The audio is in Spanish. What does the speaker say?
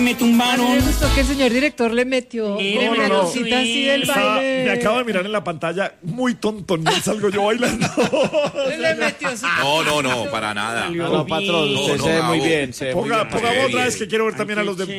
Me tumbaron. Me gustó que el señor director le metió No, una no. cosita así del baile. Me acabo de mirar en la pantalla, muy tonto, ni salgo yo bailando. Le metió su No, para nada. No, patrón, usted se ve muy bien. Se ve muy Ponga bien. otra vez que quiero ver también a los de